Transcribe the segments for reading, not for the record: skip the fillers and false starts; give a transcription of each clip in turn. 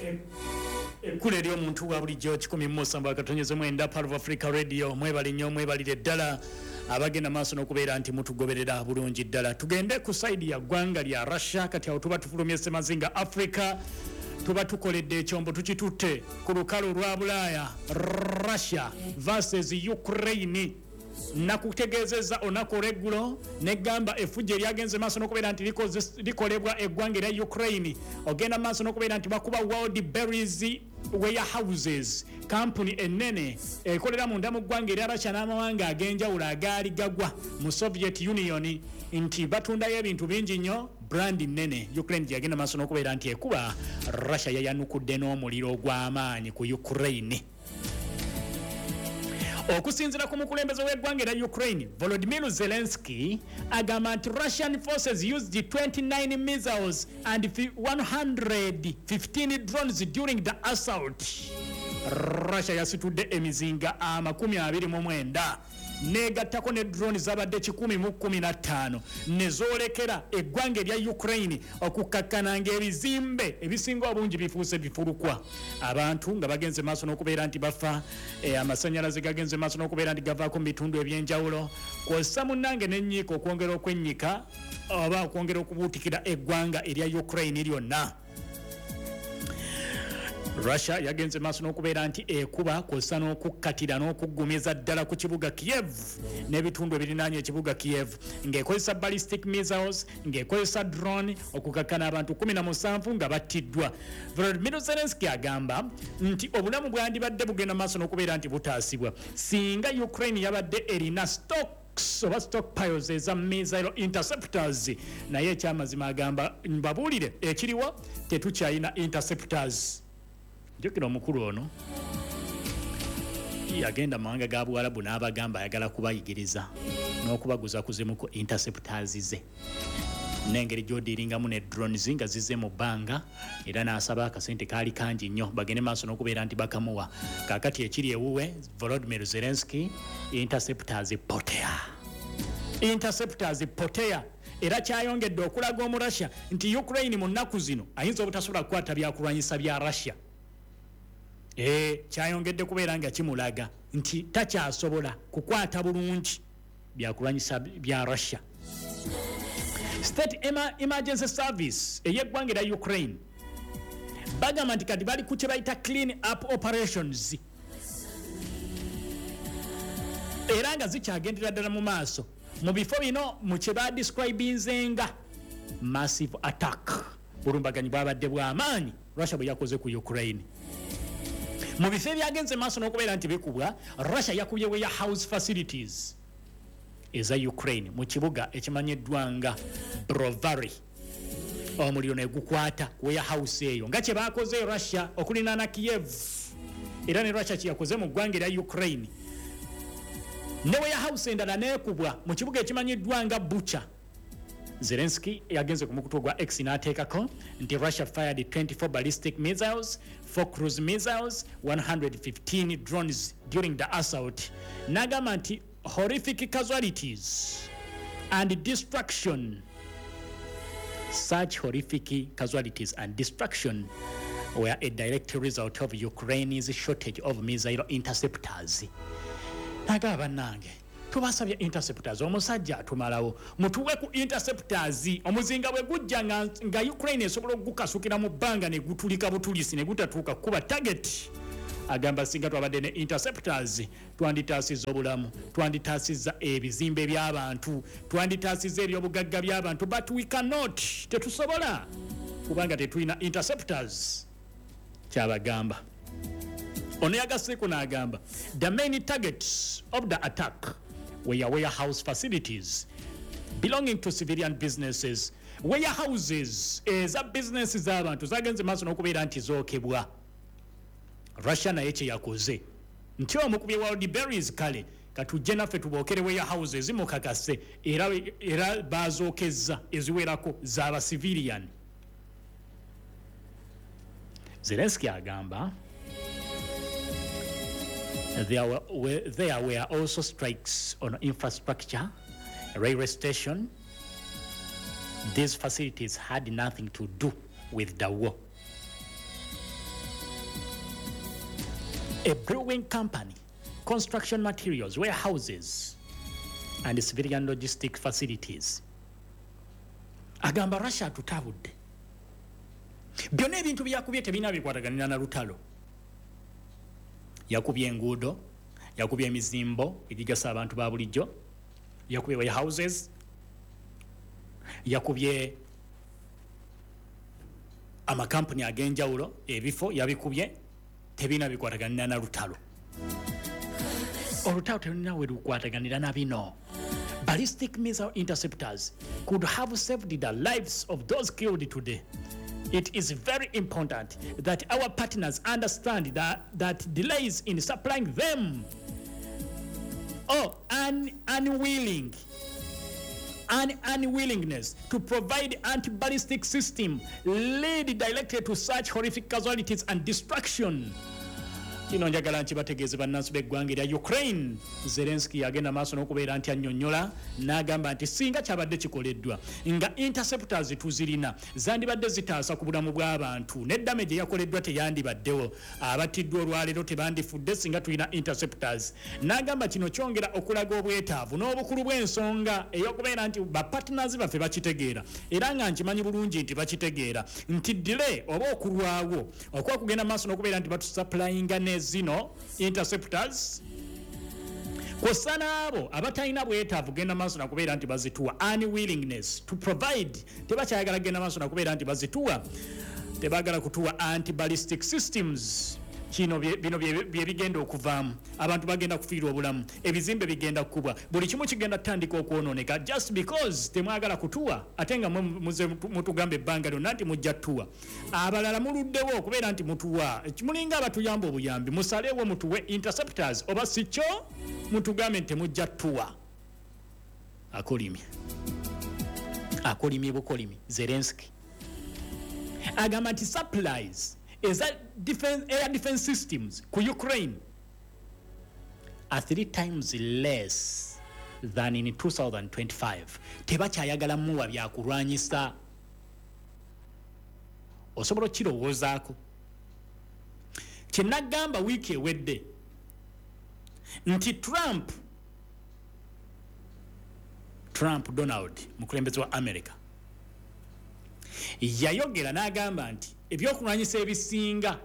Ekkulu eri omuntu wa bulijjo 107.9 Part of Africa Radio. Mwebale nnyo, mwebalire ddala abagenda maaso n'okubeera nti mutugoberera bulungi ddala. Tugende ku side ya ggwanga lya Russia, kati awo tuba tufulumye Semazinga Africa, tuba tukoledde ekyombo tukitutte ku lukalu lwa Bulaaya. Russia versus Ukraine. Nakutegeezezza olunaku olw'eggulo negamba effujjo eryagenze maaso n'okubeera nti likolebwa eggwanga erya Ukraine. Ogenda maaso n'okubeera nti bakuba World Berries warehouses, kampuni ennene ekolera munda mu ggwanga erya Russia n'amawanga ag'enjawulo agaali gagwa mu Soviet Union, nti batundayo ebintu bingi nnyo, brand nnene. Ukraine gyagenda maaso n'okubeera nti ekuba Russia yayanukudde n'omuliro ogw'amaanyi ku Ukraine. Okusinziira ku mukulembeze w'eggwanga erya Ukraine, Volodymyr Zelensky, agamba nti Russian forces used 29 missiles and 115 drones during the assault. Russia yasitudde emizinga 29 negattako ne drone zabadde 115 nezoolekera eggwanga erya Ukraine okukakkananga ebizimbe ebisinga obungi bifuuse bifulukwa. Abantu nga bagenze maaso n'okubeera nti bafa, amasannyalaze gagenze maaso n'okubeera nti gavaako mu bitundu ebyenjawulo, kw'ossa munnange n'ennyiika okwongera okwennyika oba okwongera okubuutikira eggwanga erya Ukraine lyonna. Russia yagenze maaso n'okubeera nti ekuba kw'ossa n'okukkatira n'okuggumiza ddala ku kibuga Kiev n'ebitundu ebirinaanye ekibuga Kiev, ng'ekozesa ballistic missiles, ng'ekozesa drone okukakkana abantu 17 nga battiddwa. Volodymyr Zelensky agamba nti obulamu bwandibadde bugenda maaso n'okubeera nti butaasibwa singa Ukraine yabadde erina oba stockpiles eza missile interceptors, naye ekyamazima agamba mbabuulire ekiriwo tetukyalina interceptors. Jokero omukulu ono yagenda mu mawanga ga Buwarabu n'abagamba ayagala kubayigiriza n'okubaguza kuzimu ku interceptors ze n'engeri gy'odiringamu ne drones nga zize mu bbanga, era n'asaba akasente kaali kangi nnyo bagende maaso n'okubeera nti bakamuwa. Kaakati ekiri ewuwe Volodymyr Zelensky, interceptors potea. Era kyayongedde okulaga omu Russia nti Ukraine mu nnaku zino ayinza obutasobola kukwata byakulwanyisa bya Russia. Kyayongedde kubeera nga kimulaga nti takyasobola kukwata bulungi byakulwanyisa bya Russia. State Emergency Service ey'eggwanga erya Ukraine bagamba nti kati bali ku kye bayita clean up operations, era nga zikyagendera ddala mu maaso mu bifo bino mu kye badescribinze nga massive attack. Bulumbaganyi bwabadde bw'amaanyi Russia bwe yakoze ku Ukraine. Mu bifo ebyagenze maaso n'okubeera nti bikubwa, Russia yakubye warehouse facilities eza Ukraine mu kibuga ekimanyiddwa nga Brovary. Omuliro ne gukwata warehouse eyo nga kye baakoze Russia okulinaana Kiev, era ne Russia kye yakoze mu ggwanga erya Ukraine. Ne warehouse endala neekubwa mu kibuga ekimanyiddwa nga Bucha. Zelensky yagenze ku mukutu gwa X n'ateekako nti Russia fired 24 ballistic missiles, 4 cruise missiles, 115 drones during the assault. N'agamba nti horrific casualties and destruction. Such horrific casualties and destruction were a direct result of Ukraine's shortage of missile interceptors. Nagaba nange tubasabye interceptors, omusajja atumalawo mutuwe ku interceptors. Omuzinga bwe gujja nga Ukraine esobola okugukasukira mu bbanga ne gutulika butulisi ne gutatuuka kuba target. Agamba singa twabadde ne interceptors twanditaasizza obulamu, twanditaasizza ebizimbe by'abantu, twanditaasizza ebyobugagga by'abantu, but we cannot, tetusobola kubanga tetulina interceptors. Kyabagamba ono yagasseeko n'agamba the main targets of the attack were warehouse facilities belonging to civilian businesses. Warehouses eza businesses z'abantu zagenze maaso n'okubeera nti zookebwa. Russia naye kye yakoze nti omukubye World Berries kale katujje naffe tubookere warehouses mukakase, era bazookezza eziwerako z'aba civilian. Zelensky agamba there were also strikes on infrastructure, a railway station. These facilities had nothing to do with the war. a brewing company, construction materials, warehouses, and civilian logistic facilities. Agamba Russia tutabudde. Byonna ebintu byakubye tebina bikwataganira na lutalo. Yakubye enguudo, yakubye emizimbo egigasa abantu ba bulijjo, yakubye warehouses, yakubye amakampuni ag'enjawulo, ebifo yabikubye, tebina bikwataganira na lutalo. Olutalo terina we lukwataganira na bino. Ballistic missile interceptors could have saved the lives of those killed today. It is very important that our partners understand that delays in supplying them or unwillingness to provide anti-ballistic system lead directly to such horrific casualties and destruction. Kino njagala nkibategeeze bannansi b'eggwanga erya Ukraine. Zelensky yagenda maaso n'okubeera nti annyonnyola n'agamba nti singa kyabadde kikoleddwa nga interceptors tuzirina zandibadde zitaasa ku bulamu bw'abantu ne damage eyakoleddwa teyandibaddewo, abattiddwa olwaleero tebandifudde singa tulina interceptors. N'agamba kino kyongera okulaga obwetaavu n'obukulu bw'ensonga ey'okubeera nti bapartners baffe bakitegeera era nga nkimanyi bulungi nti bakitegeera nti delay oba okulwawo okwakugenda maaso n'okubeera nti batusupplyinga zino interceptors kosana abo abatalina bwetaavu genda maaso nakubeera nti bazituwa, unwillingness to provide, tebakyayagala genda maaso nakubeera nti bazituwa, tebagala kutuwa anti-ballistic systems. Kino bino bye bigenda okuvaamu, abantu bagenda kufiirwa obulamu, ebizimbe bigenda kukubwa, buli kimu kigenda tutandika okwonooneka just because temwagala kutuwa ate nga muze mutugamba ebbanga lyonna nti mujja tuwa. Abalala muluddewo okubeera nti mutuwa, mulinga abatuyamba obuyambi, musaleewo mutuwe interceptors oba si kyo mutugambe nti temujja tuwa. Akolimye bukolimi Zelensky agamba nti supplies air defense systems ku Ukraine are 3 times less than in 2025. Tebakyayagala muwa byakulwanyisa. Osobola okirowoozaako. Kye nagamba wiiki ewedde nti Trump Donald mukulembeze wa America yayogera n'agamba nti ebyokulwanyisa ebisinga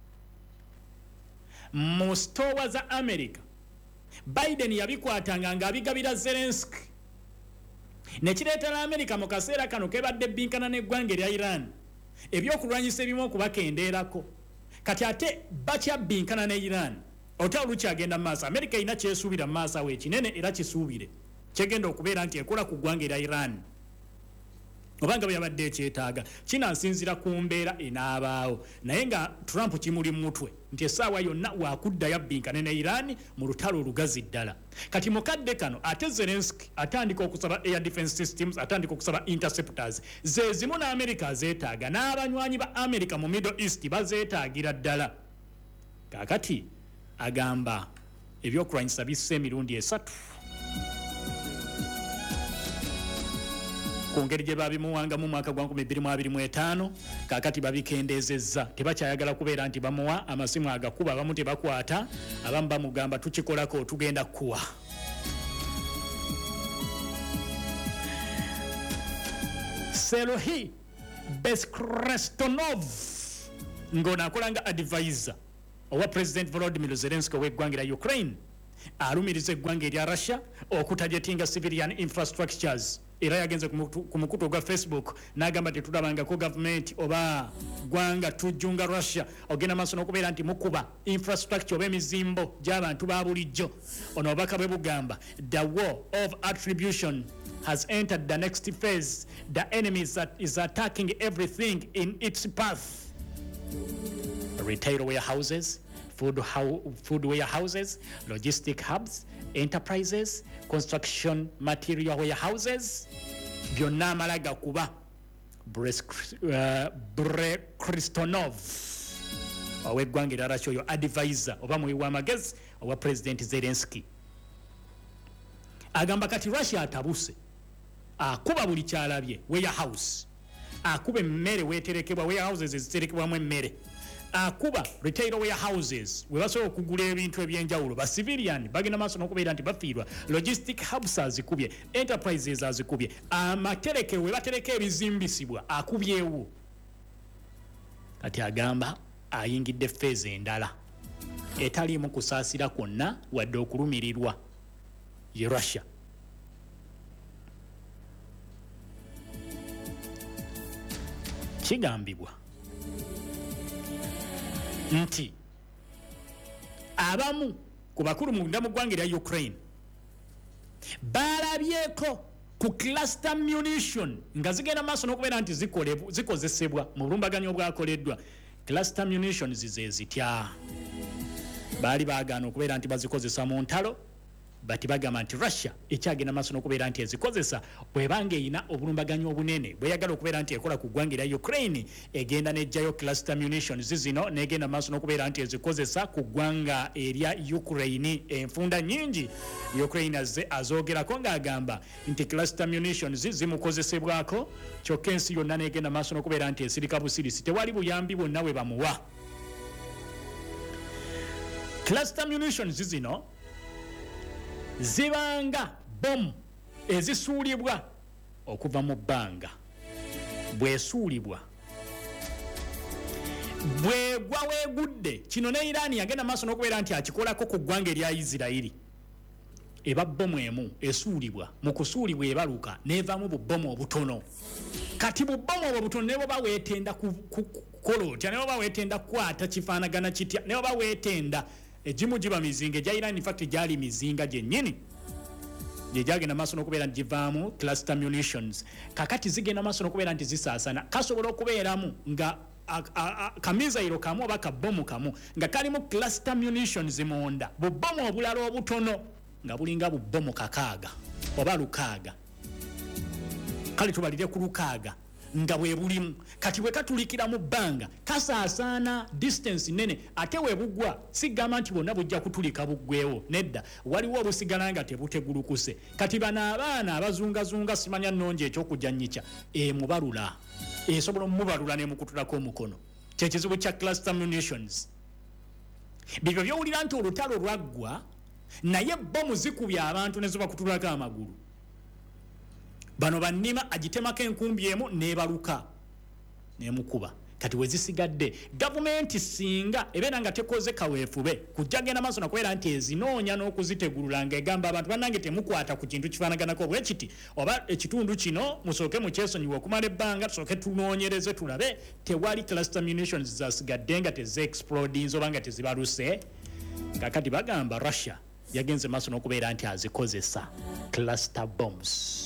mu stowa za America Biden yabikwatanga ng'abigabira Zelensky nekireetera America mu kaseera kano kebadde binkana n'eggwanga erya Iran ebyokulwanyisa ebimu okubakendeerako kati ate bakyabinkana ne Iran otalo lukyagenda maaso. America erina kyesuubira mu maaso awo ekinene era kisuubire kyegenda okubeera nti ekola ku ggwanga erya Iran obanga byabadde ekyetaaga kinansinzira ku mbeera enaabaawo naye nga Trump kimuli mu mutwe nti essaawa yonna waakuddayo abbinkane ne Iran mu lutalo olugazi ddala. Kati mukadde kano ate Zelensky atandika okusaba air defense systems, atandika okusaba interceptors zezimu n'Amerika azeetaaga n'abanywanyi ba America mu Middle East bazeetaagira ddala. Kaakati agamba ebyokulwanyisa bisse emirundi 3 ku ngeri gye babimuwanga mu mwaka gwa 2025. Kaakati babikendeezezza, tebakyayagala kubeera nti bamuwa amasimu agakuba, abamu tebakwata, abamu bamugamba tukikolako tugenda kuwa. Serhiy Bezkrestonov ng'onaakolanga advisor owa President Volodymyr Zelensky w'eggwanga lya Ukraine alumiriza eggwanga erya Russia okutargetinga civilian infrastructures. Era yagenze ku mukutu gwa Facebook n'agamba tetulabangako government oba gwanga tujjunga Russia ogenda maaso n'okubeera nti mukuba infrastructure oba emizimbo gy'abantu ba bulijjo. Ono obubaka bwe bugamba the war of attribution has entered the next phase. The enemy is attacking everything in its path. Retail warehouses, food warehouses, logistic hubs, enterprises, construction material warehouses, byonna amala gakuba. Bezkrestonov ow'eggwanga erya Russia oyo advisor oba muwi w'amagezi owa President Zelensky agamba kati Russia atabuse, akuba buli kyalabye warehouse, akuba emmere weterekebwa warehouses eziterekebwamu emmere, akuba retail warehouses we basobola okugula ebintu ebyenjawulo ba civilian bagenda maaso n'okubeera nti bafiirwa logistic hubs azikubye enterprises azikubye amatereke we batereka ebizimbisibwa akubyewo kati agamba ayingidde feezi endala etaliimu kusaasira kwonna wadde okulumirirwa ye Russia. Kigambibwa nti abamu ku bakulu munda mu ggwanga lya Ukraine balabyeko ku cluster munition nga zigenda maaso n'okubeera nti zikozesebwa mu bulumbaganyo obwakoleddwa. Cluster munitions ze zitya baali baagaana okubeera nti bazikozesa mu ntalo bati bagamba nti Russia ekyagenda maaso n'okubeera nti ezikozesa bwebanga eyina obulumbaganyo obunene bweyagala okubeera nti ekola ku ggwanga lya Ukraine egenda nejjayo cluster munitions zino negenda maaso n'okubeera nti ezikozesa ku ggwanga erya Ukraine. Enfunda nyingi Ukraine azoogerako ng'agamba nti cluster munitions zimukozesebwako kyokka ensi yonna negenda maaso n'okubeera nti esirika busirisi tewali buyambi bwonna bwe bamuwa. Cluster munitions zino zibanga bomu ezisuulibwa okuva mu bbanga bwesuulibwa bwegwa weegudde. Kino ne Iran yagenda maaso n'okubeera nti akikolako ku ggwanga erya Isirairi. Eba bomu emu esuulibwa mu kusuulibwa ebaluka neevaamu bubbomu obutono. Kati bubbomu obwo butono ne bwoba weetenda kukola otya ne bwoba weetenda kukwata kifaanagana kitya ne bwoba weetenda egimu giba mizinga egya Iran in fact gyali mizinga gyennyini gye gyagenda maaso n'okubeera nti givaamu cluster munitions. Kakati zigenda maaso n'okubeera nti zisaasana kasobola okubeeramu nga kamizayiro kamu oba kabbomu kamu nga kalimu cluster munitions munda bubbomu obulala obutono nga bulinga bubbomu 6 oba 6 kale tubalire ku 6 nga bwe bulimu kati bwe katulikira mu bbanga kasaasaana distance nene ate we bugwa sigamba nti bonna bujja kutulika buggwewo nedda waliwo obusigala nga tebutegulukuse. Kati bano abaana abazungazunga simanya nnongi ekyokujjanyica mubalula esobola mubalula ne mukutulako omukono kyekizibu kya cluster munitions. Bibyo byowulira nti olutalo lwaggwa naye bomu zikubya abantu ne zibakutulako amagulu. Bano bannima agitemako enkumbi emu nebaluka nemukuba. Kati wezisigadde gavumenti singa ebeera nga tekoze kaweefube kujja genda maaso nakubeera nti ezinoonya n'okuzitegulula ng'egamba abantu bannange temukwata ku kintu kifaanaganako bwe kiti oba ekitundu kino musooke mukyesonyiwe okumala ebbanga tusooke tunoonyereze tulabe tewali cluster munitions zasigadde nga teze-explodinze oba nga tezibaluse. Kakati bagamba Russia yagenze maaso n'okubeera nti azikozesa cluster bombs.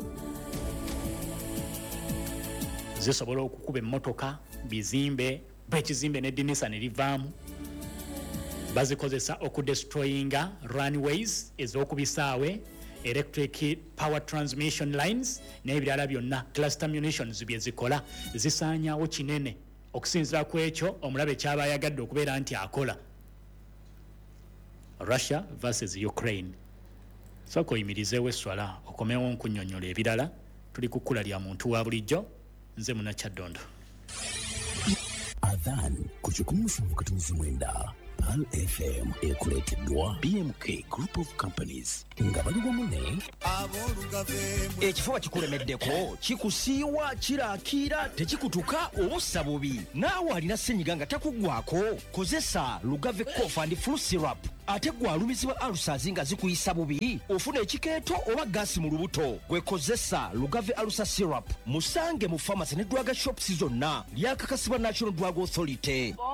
Zisobola okukuba emmotoka bizimbe bwekizimbe n'eddinisa ne livaamu. Bazikozesa okudestroyinga runways ez'okubisaawe electric power transmission lines n'ebirala byonna. Cluster munitions bye zikola zisaanyaawo kinene okusinziira ku ekyo omulabe kyaba ayagadde okubeera nti akola. Russia versus Ukraine. Sooka oyimirizeewo esswala okomewo nkunnyonnyola ebirala. Tuli ku kkula lya muntu wa bulijjo. Nze muna Kyaddondo. Adhan kuchukumufu mkatumizi mwenda Pal FM ekuleteddwa BMK Group of Companies nga bali wamunne ekifuba kikulemeddeko kikusiiwa kiraakira tekikutuka obussa bubi naawe alina ssenyiga nga takuggwako kozesa Lugave Cough and Flu Syrup ate gwalumizibwa alusazi nga zikuyisa bubi ofuna ekikeeto oba gaasi mu lubuto gwekozesa Lugave Alusa Syrup musange mu pharmacy ne drug shops zonna lyakakasibwa National Drug Authority.